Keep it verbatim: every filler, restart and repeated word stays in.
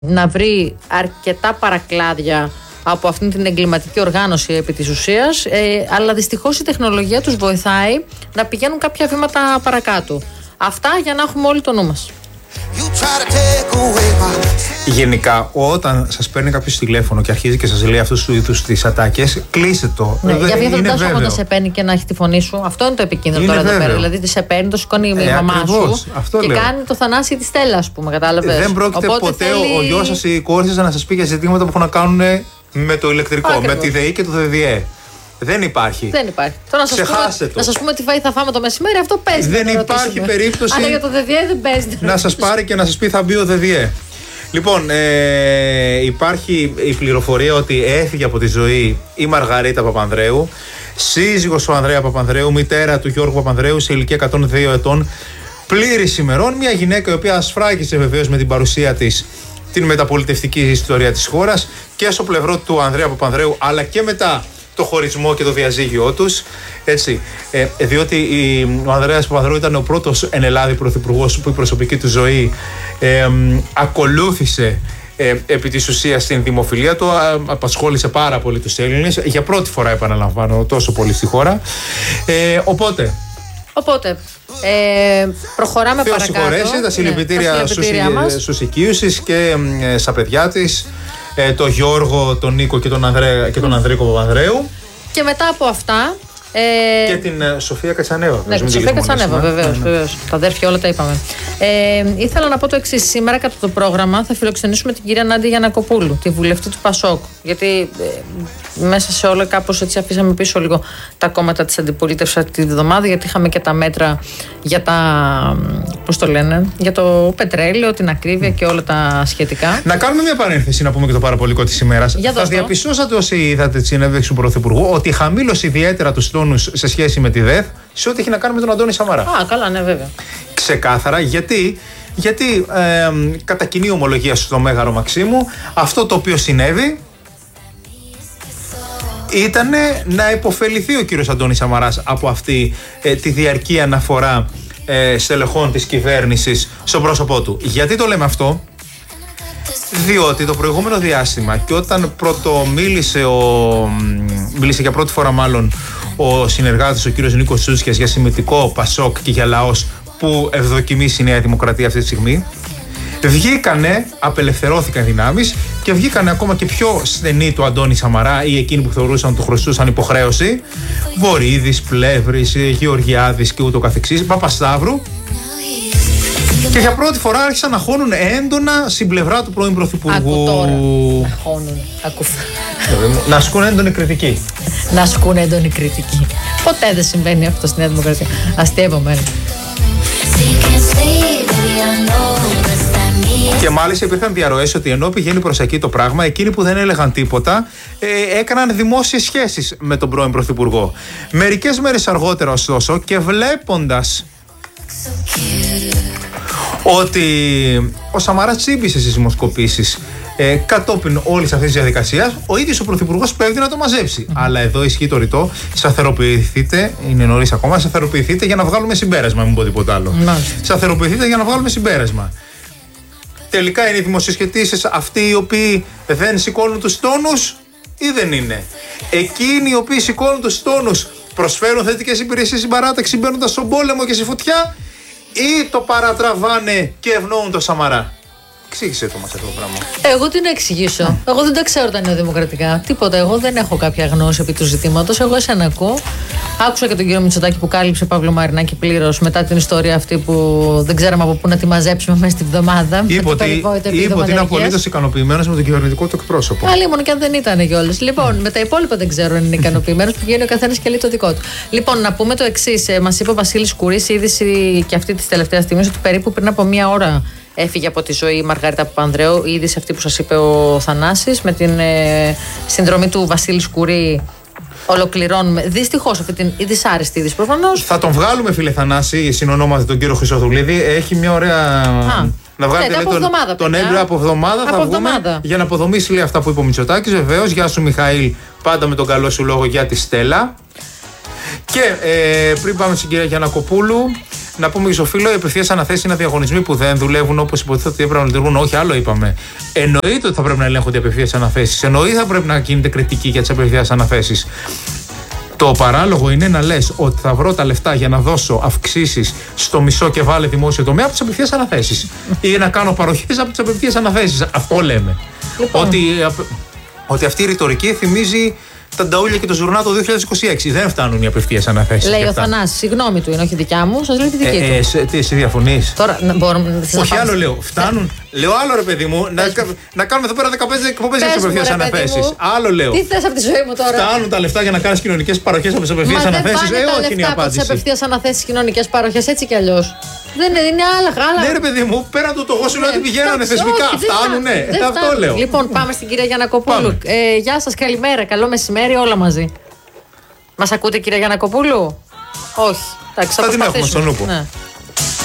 να βρει αρκετά παρακλάδια από αυτήν την εγκληματική οργάνωση επί της ουσίας, ε, αλλά δυστυχώς η τεχνολογία τους βοηθάει να πηγαίνουν κάποια βήματα παρακάτω. Αυτά για να έχουμε όλοι το νου μας. Γενικά, όταν σας παίρνει κάποιος τηλέφωνο και αρχίζει και σας λέει αυτούς του είδους τις ατάκες, κλείστε το. Ναι, Δε, για ποιο δεν βέβαιο. όταν σε παίρνει και να έχει τη φωνή σου. Αυτό είναι το επικίνδυνο Είναι τώρα εδώ βέβαιο. πέρα. Δηλαδή, σε παίρνει, το σηκώνει η Ε, μαμά ακριβώς, σου αυτό και λέω. κάνει το Θανάση τη Στέλλα, ας πούμε. Κατάλαβες. Δεν πρόκειται Οπότε ποτέ θέλει... ο γιος σας ή η κόρη σας να σας πει για ζητήματα που έχουν να κάνουν με το ηλεκτρικό, Ακριβώς. με τη ΔΕΗ και το ΔΔΕ. Δεν υπάρχει. Δεν υπάρχει. Τώρα να σας Ξεχάστε πούμε, το. να σας πούμε τι φαΐ θα φάμε το μεσημέρι, αυτό παίζει. Δεν να υπάρχει ρωτήσουμε. περίπτωση Αλλά για το ΔΔΕ δεν παίζει. να σας πάρει και να σας πει θα μπει ο ΔΔΕ. Λοιπόν, ε, υπάρχει η πληροφορία ότι έφυγε από τη ζωή η Μαργαρίτα Παπανδρέου, σύζυγος του Ανδρέα Παπανδρέου, μητέρα του Γιώργου Παπανδρέου, σε ηλικία εκατόν δύο ετών, πλήρης ημερών. Μια γυναίκα η οποία ασφράγισε βεβαίως με την παρουσία της την μεταπολιτευτική ιστορία της χώρας και στο πλευρό του Ανδρέα Παπανδρέου, αλλά και μετά το χωρισμό και το διαζύγιο τους. Έτσι, ε, διότι η, ο Ανδρέας Παπανδρέου ήταν ο πρώτος εν Ελλάδη πρωθυπουργός που η προσωπική του ζωή ε, ακολούθησε ε, επί της ουσίας στην δημοφιλία του, α, απασχόλησε πάρα πολύ τους Έλληνες, για πρώτη φορά επαναλαμβάνω τόσο πολύ στη χώρα. Ε, οπότε... Οπότε, ε, προχωράμε Θεός παρακάτω. συγχωρέσει, τα συλληπιτήρια, ναι, τα συλληπιτήρια στους, μας. στους οικείουσες και ε, στα παιδιά της, ε, τον Γιώργο, τον Νίκο και τον, Ανδρέα, και τον Ανδρίκο Παπανδρέου. Και μετά από αυτά. Ε, Και την ε, Σοφία Κατσανέβα. Ναι, τη Σοφία Κατσανέβα, βεβαίως. βεβαίως. Τα αδέρφια όλα τα είπαμε. Ε, ήθελα να πω το εξής. Σήμερα, κατά το πρόγραμμα, θα φιλοξενήσουμε την κυρία Νάντια Γιαννακοπούλου, τη βουλευτή του Πασόκ. Γιατί ε, μέσα σε όλα κάπως έτσι αφήσαμε πίσω λίγο τα κόμματα της αντιπολίτευσης αυτή τη βδομάδα, γιατί είχαμε και τα μέτρα για τα. Πώς το λένε, για το πετρέλαιο, την ακρίβεια και όλα τα σχετικά. Να κάνουμε μια παρένθεση, να πούμε και το παραπολικό της ημέρας. Για Θα δώσ' το. διαπιστώσατε όσοι είδατε τη συνέντευξη του Πρωθυπουργού ότι χαμήλωσε ιδιαίτερα τους τόνους σε σχέση με τη ΔΕΘ σε ό,τι έχει να κάνει με τον Αντώνη Σαμαρά. Α, καλά, ναι, βέβαια. Ξεκάθαρα, γιατί, γιατί ε, κατά κοινή ομολογία στο Μέγαρο Μαξίμου, αυτό το οποίο συνέβη ήταν να υποφεληθεί ο κύριος Αντώνης Σαμαράς από αυτή ε, τη διαρκή αναφορά ε, στελεχών της κυβέρνησης στο πρόσωπό του. Γιατί το λέμε αυτό? Διότι το προηγούμενο διάστημα και όταν πρώτο μίλησε, ο, μίλησε για πρώτη φορά μάλλον ο συνεργάτης ο κύριος Νίκος Τσούτσικιας για συμμετικό Πασόκ και για λαός που ευδοκιμήσει η Νέα Δημοκρατία αυτή τη στιγμή, βγήκανε, απελευθερώθηκαν δυνάμεις και βγήκανε ακόμα και πιο στενοί του Αντώνη Σαμαρά ή εκείνοι που θεωρούσαν του χρωστούσαν υποχρέωση, Βορίδης, Πλεύρης, Γεωργιάδης και ούτω καθεξής, Παπασταύρου. Και για πρώτη φορά άρχισαν να χώνουν έντονα στην πλευρά του πρώην Πρωθυπουργού. Άκου τώρα. Να χώνουν. Ακού. Να ασκούν έντονη κριτική. Να ασκούν έντονη κριτική. Ποτέ δεν συμβαίνει αυτό στη Νέα Δημοκρατία. Αστείευομαι. Και μάλιστα υπήρχαν διαρροές ότι ενώ πηγαίνει προς εκεί το πράγμα, εκείνοι που δεν έλεγαν τίποτα ε, έκαναν δημόσιες σχέσεις με τον πρώην Πρωθυπουργό. Μερικές μέρες αργότερα, ωστόσο, και βλέποντας ότι ο Σαμαράς τσίμπησε στις δημοσκοπήσεις ε, κατόπιν όλης αυτής της διαδικασίας, ο ίδιος ο Πρωθυπουργός πρέπει να το μαζέψει. Mm-hmm. Αλλά εδώ ισχύει το ρητό, σταθεροποιηθείτε, είναι νωρίς ακόμα, σταθεροποιηθείτε για να βγάλουμε συμπέρασμα, μην πω τίποτα άλλο. Mm-hmm. Σταθεροποιηθείτε για να βγάλουμε συμπέρασμα. Τελικά είναι οι δημοσιοσχετήσεις αυτοί οι οποίοι δεν σηκώνουν τους τόνους ή δεν είναι? Εκείνοι οι οποίοι σηκώνουν τους τόνους προσφέρουν θετικές υπηρεσίες στην παράταξη μπαίνοντας στον πόλεμο και στη φωτιά, ή το παρατραβάνε και ευνοούν το Σαμαρά? Εξήγησε το μας αυτό το πράγμα. Εγώ τι να εξηγήσω. Εγώ δεν τα ξέρω τα νεοδημοκρατικά. Τίποτα. Εγώ δεν έχω κάποια γνώση επί του ζητήματος. Εγώ εσένα ακούω. Άκουσα και τον κύριο Μητσοτάκη που κάλυψε Παύλο Μαρινάκη πλήρως μετά την ιστορία αυτή που δεν ξέραμε από πού να τη μαζέψουμε μέσα στη βδομάδα. Είπε ότι, είπε ότι είναι απολύτως ικανοποιημένος με τον κυβερνητικό του εκπρόσωπο. Άλλη μόνο και αν δεν ήταν κιόλας. Λοιπόν, με τα υπόλοιπα δεν ξέρω αν είναι ικανοποιημένος, πηγαίνει ο καθένας και λέει το δικό του. Λοιπόν, να πούμε το εξής. Μας είπε ο Βασίλης Κουρής, είδηση και αυτή τη τελευταία στιγμή, ότι περίπου πριν από μία ώρα έφυγε από τη ζωή η Μαργαρίτα Παπανδρέου, η είδηση αυτή που σας είπε ο Θανάσης, με την ε, συνδρομή του Βασίλη Σκουρή. Ολοκληρώνουμε δυστυχώς αυτή την δυσάρεστη είδηση προφανώς. Θα τον βγάλουμε, φίλε Θανάση, συνονόματι τον κύριο Χρυσοδουλίδη. Έχει μια ωραία. Α, να βγάλετε ναι, τον, τον έμπειρο από εβδομάδα. Από θα εβδομάδα. Βγούμε για να αποδομήσει λέει, αυτά που είπε ο Μητσοτάκης. Βεβαίως, γεια σου Μιχαήλ, πάντα με τον καλό σου λόγο για τη Στέλλα. Και ε, πριν πάμε στην κυρία Γιαννακοπούλου, Να πούμε και στο φίλο, οι απευθείας αναθέσεις είναι διαγωνισμοί που δεν δουλεύουν όπως υποτίθεται ότι έπρεπε να λειτουργούν. Όχι, άλλο είπαμε. Εννοείται ότι θα πρέπει να ελέγχονται οι απευθείας αναθέσεις. Εννοείται θα πρέπει να γίνεται κριτική για τις απευθείας αναθέσεις. Το παράλογο είναι να λες ότι θα βρω τα λεφτά για να δώσω αυξήσεις στο μισό και βάλε δημόσιο τομέα από τις απευθείας αναθέσεις. Ή να κάνω παροχές από τις απευθείας αναθέσεις. Αυτό λέμε. Λοιπόν. Ότι, ότι αυτή η ρητορική θυμίζει τα νταούλια και το ζουρνά το δύο χιλιάδες είκοσι έξι. Δεν φτάνουν οι απευθείας αναθέσεις. Λέει ο Θανάσης, η γνώμη του είναι, όχι δικιά μου, σας λέει τη δική ε, του. Ε, σε, τι, εσύ διαφωνείς? Τώρα, μπορούμε, όχι, άλλο λέω. Φτάνουν. Λέω άλλο, ρε παιδί μου, να, να κάνουμε εδώ πέρα δεκαπέντε εκπομπές για τις απευθείας αναθέσεις. Άλλο λέω. Τι θες από τη ζωή μου τώρα? Φτάνουν τα λεφτά για να κάνεις κοινωνικές παροχές από τις απευθείας αναθέσεις. Ε, όχι είναι η απάντηση. Από τις απευθείας αναθέσεις, κοινωνικές παροχές, έτσι κι αλλιώς. Δεν είναι, είναι άλλα, άλλα. Ναι, ρε παιδί μου, πέραν του το εγώ σου λέω ότι πηγαίνανε θεσμικά. Φτάνουνε. Αυτό λέω. Λοιπόν, πάμε στην κυρία Γιαννακοπούλου. Γεια σας, καλημέρα, καλό μεσημέρι, όλα μαζί. Μας ακούτε, κυρία Γιαννακοπούλου? Όχι. Θα την έχουμε στον ούπο.